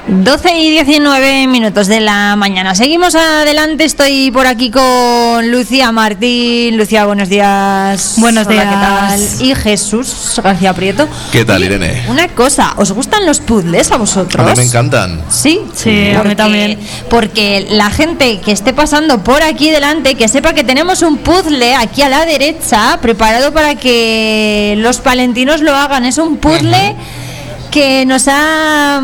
12:19 de la mañana. Seguimos adelante. Estoy por aquí con Lucía Martín. Lucía, buenos días. Buenos días. ¿Qué tal? Y Jesús García Prieto. ¿Qué tal, Irene? Una cosa, ¿os gustan los puzzles a vosotros? A mí me encantan. Sí, a mí también. Porque la gente que esté pasando por aquí delante, que sepa que tenemos un puzzle aquí a la derecha preparado para que los palentinos lo hagan. Es un puzzle que nos ha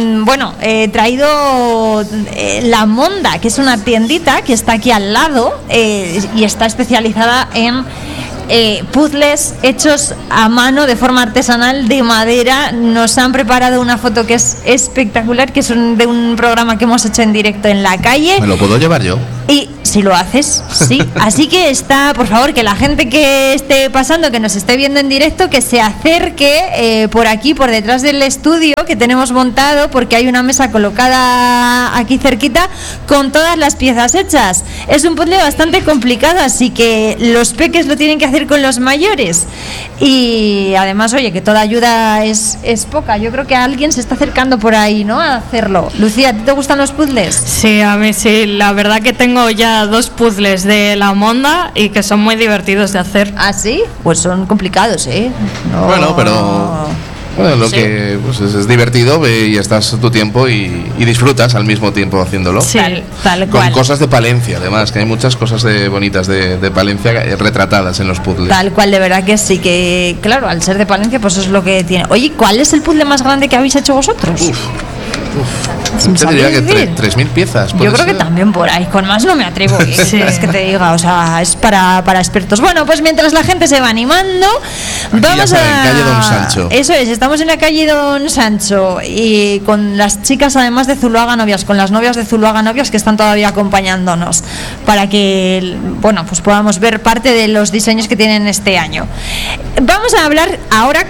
traído La Monda, que es una tiendita que está aquí al lado y está especializada en puzzles hechos a mano de forma artesanal de madera. Nos han preparado una foto que es espectacular, que es de un programa que hemos hecho en directo en la calle. ¿Me lo puedo llevar yo? Y si lo haces, sí. Así que está, por favor, que la gente que esté pasando, que nos esté viendo en directo, que se acerque por aquí, por detrás del estudio que tenemos montado, porque hay una mesa colocada aquí cerquita con todas las piezas hechas. Es un puzzle bastante complicado, así que los peques lo tienen que hacer con los mayores. Y además, oye, que toda ayuda es poca. Yo creo que alguien se está acercando por ahí, ¿no?, a hacerlo. Lucía, ¿a ti te gustan los puzzles? Sí, a mí sí. La verdad que tengo ya 2 puzzles de La Monda y que son muy divertidos de hacer. ¿Ah, sí? Pues son complicados, ¿eh? No... Bueno, pero... Bueno, lo que pues es divertido y estás tu tiempo y disfrutas al mismo tiempo haciéndolo. Sí, tal con cual. Cosas de Palencia, además, que hay muchas cosas bonitas de Palencia retratadas en los puzzles. Tal cual, de verdad que sí, que claro, al ser de Palencia, pues es lo que tiene. Oye, ¿cuál es el puzzle más grande que habéis hecho vosotros? Yo diría que 3.000 piezas. Yo creo que también por ahí, con más no me atrevo. Sí. Es que te diga, o sea, es para expertos. Bueno, pues mientras la gente se va animando, aquí vamos ya en calle Don Sancho. Eso es, estamos en la calle Don Sancho y con las chicas, además de Zuluaga Novias, con las novias de Zuluaga Novias que están todavía acompañándonos para que, bueno, pues podamos ver parte de los diseños que tienen este año. Vamos a hablar ahora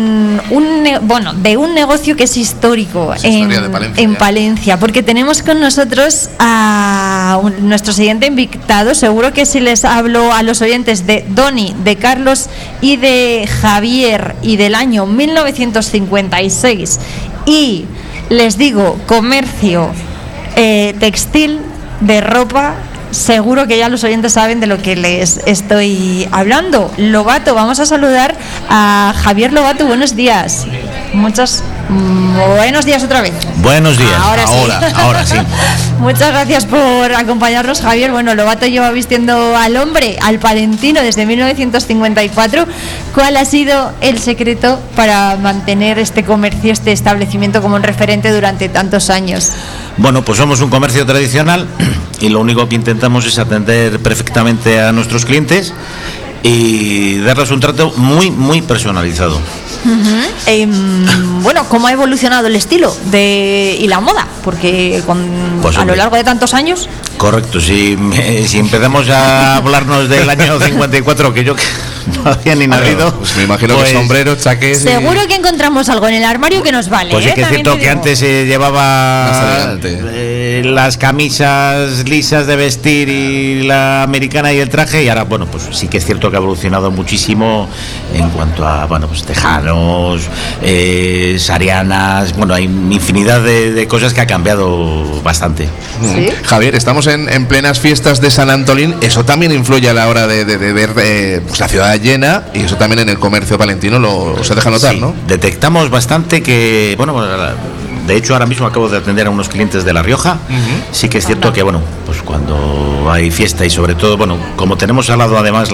de un negocio que es histórico en Palencia, porque tenemos con nosotros a nuestro siguiente invitado. Seguro que si les hablo a los oyentes de Doni, de Carlos y de Javier y del año 1956 y les digo comercio textil de ropa, seguro que ya los oyentes saben de lo que les estoy hablando. Lobato, vamos a saludar a Javier Lobato. Buenos días. Buenos días otra vez. Buenos días. Ahora sí. Muchas gracias por acompañarnos, Javier. Bueno, Lobato lleva vistiendo al hombre, al palentino, desde 1954. ¿Cuál ha sido el secreto para mantener este comercio, este establecimiento como un referente durante tantos años? Bueno, pues somos un comercio tradicional y lo único que intentamos es atender perfectamente a nuestros clientes y darles un trato muy, muy personalizado. Bueno, ¿cómo ha evolucionado el estilo y la moda? Porque a lo largo de tantos años... Correcto, si empezamos a hablarnos del año 54, que yo no había ni nacido, pues me imagino que sombreros, chaqués... Seguro que encontramos algo en el armario que nos vale. Pues sí que es cierto que antes se llevaba las camisas lisas de vestir y la americana y el traje, y ahora, bueno, pues sí que es cierto que ha evolucionado muchísimo en cuanto a, bueno, pues tejanos, sarianas, bueno, hay infinidad de cosas que ha cambiado bastante. ¿Sí? Javier, estamos en plenas fiestas de San Antolín. Eso también influye a la hora de ver pues la ciudad llena, y eso también en el comercio palentino se deja notar, sí, ¿no? Detectamos bastante que, bueno, de hecho ahora mismo acabo de atender a unos clientes de La Rioja. Sí que es cierto que, bueno, pues cuando hay fiesta y sobre todo, bueno, como tenemos al lado además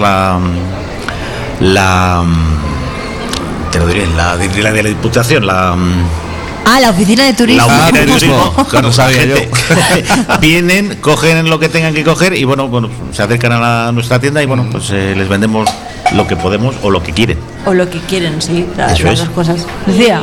te lo diré, la de la Diputación, la oficina de turismo. La oficina de turismo, claro, sabía yo. Vienen, cogen lo que tengan que coger y bueno, se acercan a nuestra tienda y bueno, pues les vendemos lo que podemos o lo que quieren. O lo que quieren, sí, las Eso es. dos cosas. Decía.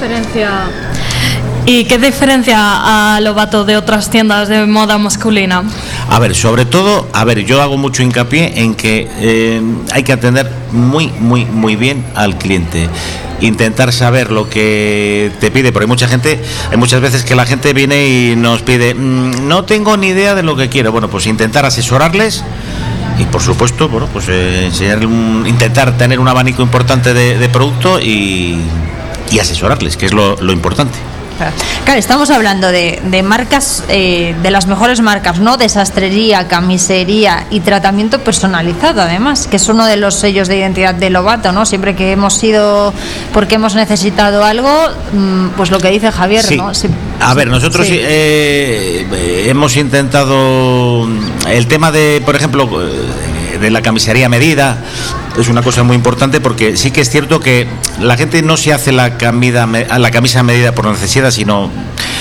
¿Y qué diferencia a Lobato de otras tiendas de moda masculina? A ver, sobre todo, yo hago mucho hincapié en que hay que atender muy, muy, muy bien al cliente. Intentar saber lo que te pide, porque hay muchas veces que la gente viene y nos pide, no tengo ni idea de lo que quiero. Bueno, pues intentar asesorarles y por supuesto, bueno, pues intentar tener un abanico importante de producto y asesorarles, que es lo importante. Claro, estamos hablando de marcas, de las mejores marcas, ¿no? De sastrería, camisería y tratamiento personalizado, además, que es uno de los sellos de identidad de Lobato, ¿no? Siempre que hemos ido porque hemos necesitado algo, pues lo que dice Javier, sí. ¿no? A ver, nosotros sí. Hemos intentado el tema de, por ejemplo, de la camisería medida. Es una cosa muy importante porque sí que es cierto que la gente no se hace la camisa medida por necesidad, sino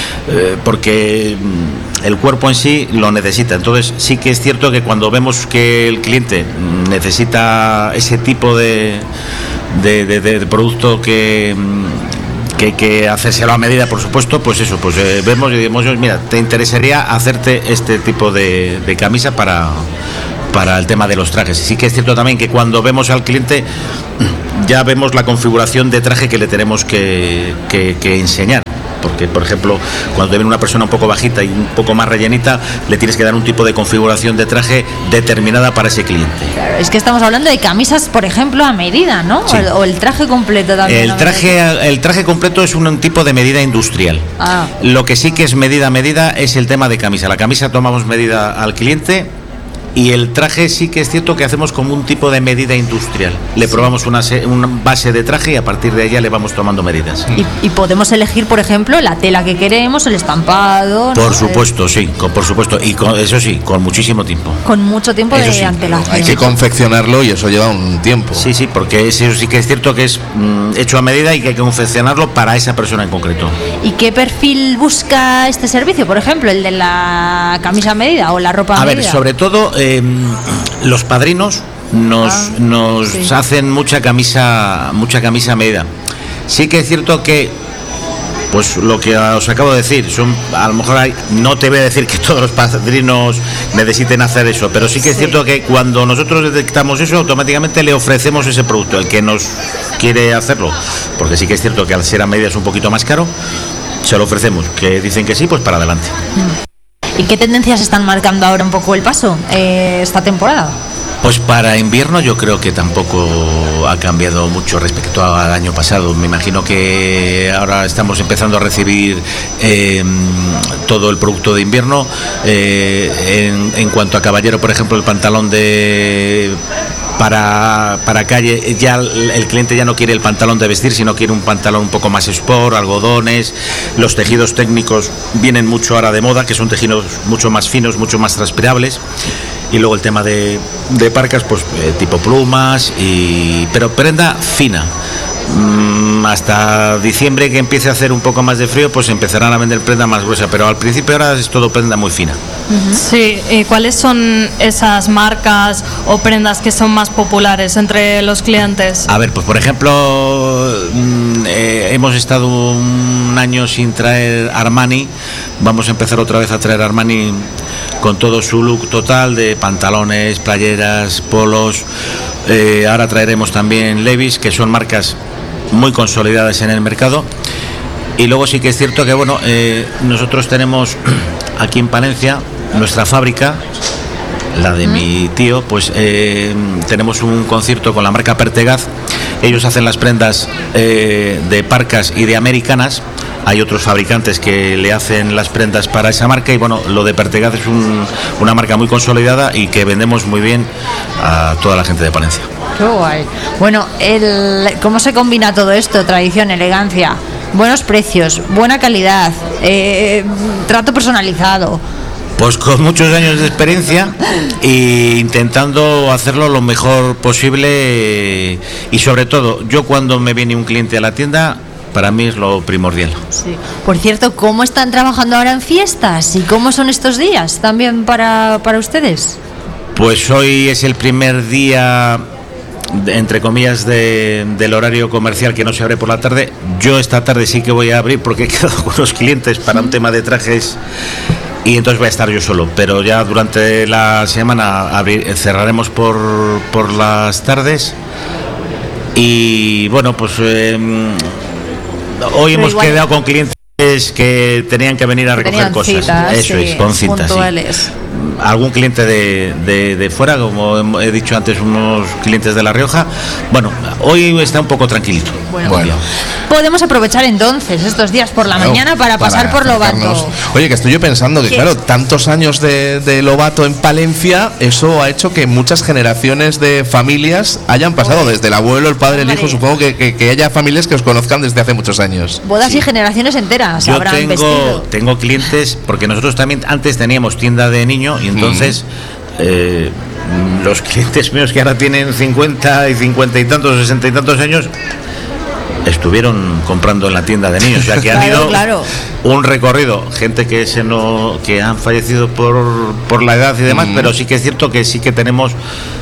porque el cuerpo en sí lo necesita. Entonces sí que es cierto que cuando vemos que el cliente necesita ese tipo de producto que hacérselo a medida, por supuesto, pues eso, pues vemos y decimos, mira, te interesaría hacerte este tipo de camisa para el tema de los trajes. Sí que es cierto también que cuando vemos al cliente ya vemos la configuración de traje que le tenemos que enseñar. Porque, por ejemplo, cuando te viene una persona un poco bajita y un poco más rellenita, le tienes que dar un tipo de configuración de traje determinada para ese cliente. Claro, es que estamos hablando de camisas, por ejemplo, a medida, ¿no? Sí. O el traje completo también. El traje completo es un tipo de medida industrial. Lo que sí que es medida es el tema de camisa. La camisa tomamos medida al cliente. Y el traje sí que es cierto que hacemos como un tipo de medida industrial. Le probamos una base de traje y a partir de ella le vamos tomando medidas. Y podemos elegir, por ejemplo, la tela que queremos, el estampado, ¿no? Por supuesto, sí, por supuesto. Y eso sí, con muchísimo tiempo. Con mucho tiempo eso de sí, antelación. Hay que confeccionarlo y eso lleva un tiempo. Sí, porque eso sí que es cierto que es hecho a medida y que hay que confeccionarlo para esa persona en concreto. ¿Y qué perfil busca este servicio? Por ejemplo, el de la camisa a medida o la ropa a medida. A ver, sobre todo los padrinos nos sí. hacen mucha camisa a medida. Sí que es cierto que, pues lo que os acabo de decir, a lo mejor no te voy a decir que todos los padrinos necesiten hacer eso, pero sí que es cierto que cuando nosotros detectamos eso, automáticamente le ofrecemos ese producto, el que nos quiere hacerlo, porque sí que es cierto que al ser a medida es un poquito más caro, se lo ofrecemos, que dicen que sí, pues para adelante. ¿Y qué tendencias están marcando ahora un poco el paso esta temporada? Pues para invierno yo creo que tampoco ha cambiado mucho respecto al año pasado. Me imagino que ahora estamos empezando a recibir todo el producto de invierno. En cuanto a caballero, por ejemplo, el pantalón para calle, ya el cliente ya no quiere el pantalón de vestir, sino quiere un pantalón un poco más sport, algodones. Los tejidos técnicos vienen mucho ahora de moda, que son tejidos mucho más finos, mucho más transpirables. Y luego el tema de parcas, pues tipo plumas, pero prenda fina. Hasta diciembre, que empiece a hacer un poco más de frío, pues empezarán a vender prenda más gruesa, pero al principio ahora es todo prenda muy fina. Sí, ¿y cuáles son esas marcas o prendas que son más populares entre los clientes? A ver, pues por ejemplo, hemos estado un año sin traer Armani. Vamos a empezar otra vez a traer Armani con todo su look total de pantalones, playeras, polos. Ahora traeremos también Levi's, que son marcas muy consolidadas en el mercado. Y luego sí que es cierto que nosotros tenemos aquí en Palencia nuestra fábrica, la de mi tío, pues tenemos un concierto con la marca Pertegaz. Ellos hacen las prendas de parcas y de americanas. Hay otros fabricantes que le hacen las prendas para esa marca y lo de Pertegaz es una marca muy consolidada y que vendemos muy bien a toda la gente de Palencia. Qué guay. Bueno, ¿cómo se combina todo esto? Tradición, elegancia, buenos precios, buena calidad, trato personalizado. Pues con muchos años de experiencia e intentando hacerlo lo mejor posible y sobre todo, yo cuando me viene un cliente a la tienda, para mí es lo primordial. Sí. Por cierto, ¿cómo están trabajando ahora en fiestas? ¿Y cómo son estos días también para ustedes? Pues hoy es el primer día, entre comillas, del horario comercial, que no se abre por la tarde. Yo esta tarde sí que voy a abrir porque he quedado con los clientes para un tema de trajes y entonces voy a estar yo solo, pero ya durante la semana cerraremos por las tardes y pues hoy hemos quedado con clientes que tenían que venir a recoger cosas. Citas, eso es, con cintas. Puntuales. Sí. algún cliente de fuera, como he dicho antes, unos clientes de La Rioja. Bueno, hoy está un poco tranquilito. Bueno. Podemos aprovechar entonces estos días por la mañana para pasar por Lobato. Oye, que estoy yo pensando que, claro, tantos años de Lobato en Palencia, eso ha hecho que muchas generaciones de familias hayan pasado, desde el abuelo, el padre, el hijo. Supongo que haya familias que os conozcan desde hace muchos años. Bodas y generaciones enteras yo habrán vestido. Tengo clientes, porque nosotros también antes teníamos tienda de niño y entonces los clientes míos que ahora tienen 50 y tantos, 60 y tantos años estuvieron comprando en la tienda de niños, o sea que han ido un recorrido, gente que han fallecido por la edad y demás, pero sí que es cierto que sí que tenemos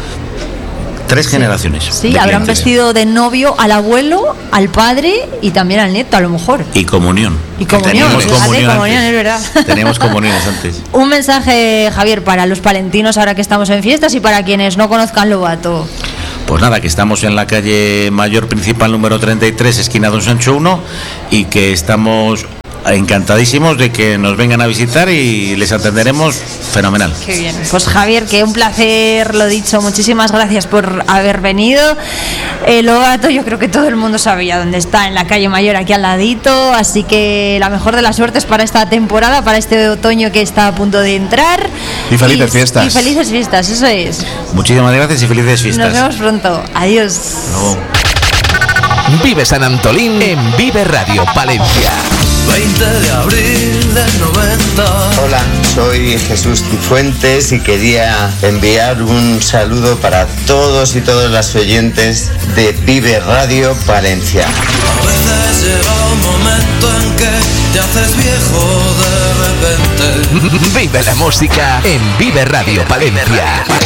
3 generaciones. Sí, habrán vestido de novio al abuelo, al padre y también al nieto, a lo mejor. Y comunión. Teníamos comunión, es verdad. Teníamos comuniones antes. Un mensaje, Javier, para los palentinos ahora que estamos en fiestas y para quienes no conozcan Lobato. Pues nada, que estamos en la calle Mayor Principal número 33, esquina Don Sancho 1, y que estamos encantadísimos de que nos vengan a visitar y les atenderemos fenomenal. Qué bien. Pues Javier, que un placer, lo dicho, muchísimas gracias por haber venido. Lobato, yo creo que todo el mundo sabía dónde está, en la calle Mayor, aquí al ladito, así que la mejor de las suertes para esta temporada, para este otoño que está a punto de entrar. Y felices fiestas. Y felices fiestas, eso es. Muchísimas gracias y felices fiestas. Nos vemos pronto. Adiós. No. Vive San Antolín en Vive Radio Palencia. 20 de abril del 90. Hola, soy Jesús Cifuentes y quería enviar un saludo para todos y todas las oyentes de Vive Radio Palencia. A veces llega un momento en que te haces viejo de repente. Vive la música en Vive Radio Palencia.